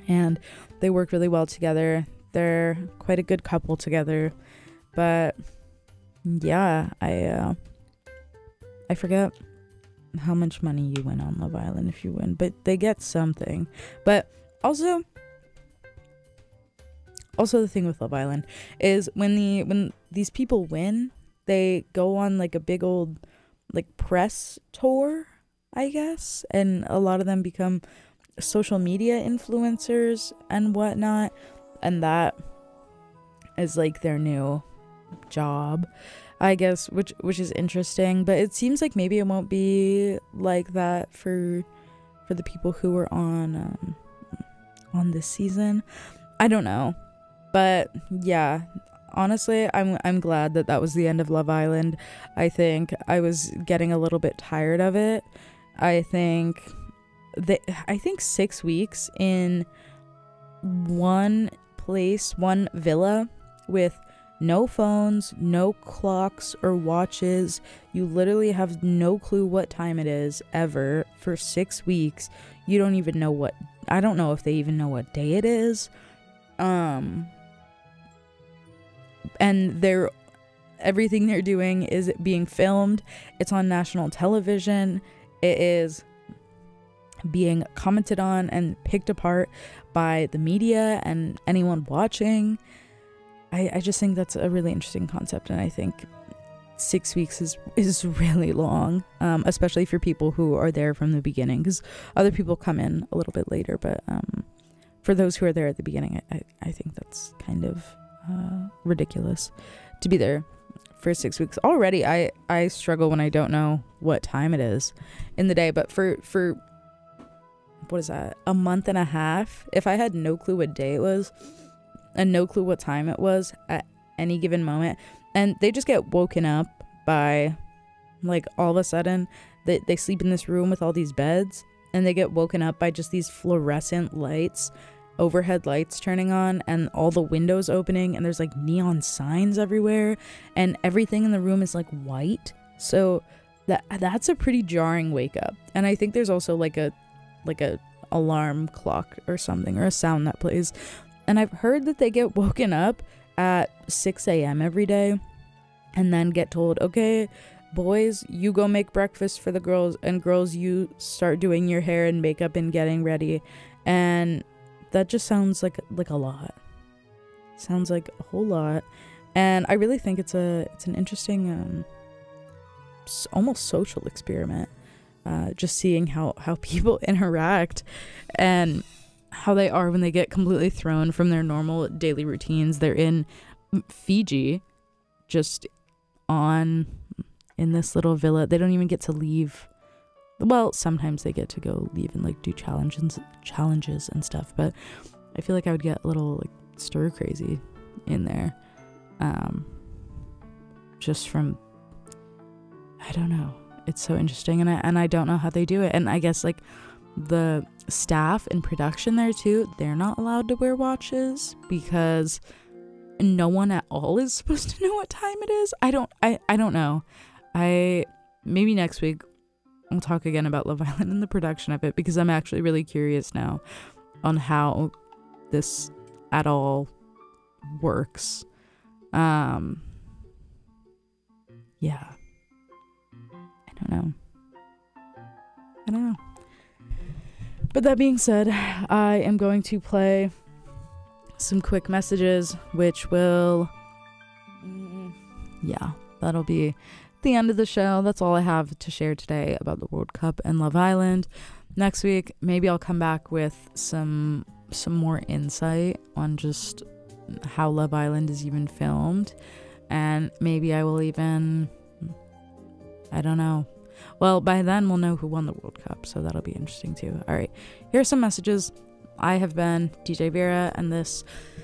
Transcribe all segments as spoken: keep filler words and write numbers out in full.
and they work really well together. They're quite a good couple together. But yeah, I uh, I forget how much money you win on Love Island if you win, but they get something. But also, also the thing with Love Island is when the when these people win, they go on like a big old like press tour, I guess, and a lot of them become social media influencers and whatnot, and that is like their new job, I guess, which which is interesting. But it seems like maybe it won't be like that for for the people who were on um, on this season. I don't know, but yeah, honestly, I'm I'm glad that that was the end of Love Island. I think I was getting a little bit tired of it. I think that I think six weeks in one place, one villa with no phones, no clocks or watches. You literally have no clue what time it is ever for six weeks. You don't even know what, I don't know if they even know what day it is. Um, and they're, everything they're doing is being filmed. It's on national television. It is being commented on and picked apart by the media and anyone watching. I, I just think that's a really interesting concept, and I think six weeks is is really long, um, especially for people who are there from the beginning, because other people come in a little bit later, but um, for those who are there at the beginning, I, I think that's kind of uh, ridiculous to be there for six weeks. Already, I, I struggle when I don't know what time it is in the day, but for, for, what is that, a month and a half, if I had no clue what day it was, and no clue what time it was at any given moment, and they just get woken up by, like, all of a sudden they, they sleep in this room with all these beds, and they get woken up by just these fluorescent lights, overhead lights turning on, and all the windows opening, and there's like neon signs everywhere, and everything in the room is like white. So that that's a pretty jarring wake up. And I think there's also like a like a alarm clock or something, or a sound that plays. And I've heard that they get woken up at six a.m. every day and then get told, okay, boys, you go make breakfast for the girls, and girls, you start doing your hair and makeup and getting ready. And that just sounds like like a lot. Sounds like a whole lot. And I really think it's a it's an interesting um almost social experiment. Uh, just seeing how, how people interact and how they are when they get completely thrown from their normal daily routines. They're in Fiji, just on in this little villa. They don't even get to leave. Well, sometimes they get to go leave and like do challenges challenges and stuff, but I feel like I would get a little like stir crazy in there, um just from, I don't know, it's so interesting. And I and I don't know how they do it. And I guess like the staff and production there too, they're not allowed to wear watches because no one at all is supposed to know what time it is. I don't I, I don't know. I maybe next week we'll talk again about Love Island and the production of it, because I'm actually really curious now on how this at all works. Um yeah. I don't know. I don't know. But that being said, I am going to play some quick messages, which will, yeah, that'll be the end of the show. That's all I have to share today about the World Cup and Love Island. Next week, maybe I'll come back with some some more insight on just how Love Island is even filmed, and maybe I will even, I don't know. Well, by then we'll know who won the World Cup, so that'll be interesting too. All right, here are some messages. I have been D J Vera, and this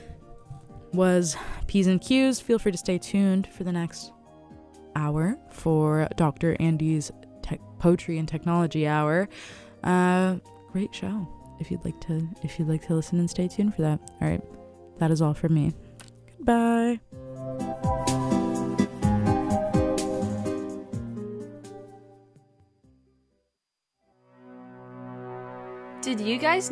was P's and Q's. Feel free to stay tuned for the next hour for Doctor Andy's tech, Poetry and Technology Hour. Uh, great show. If you'd like to, if you'd like to listen and stay tuned for that. All right, that is all from me. Goodbye. Did you guys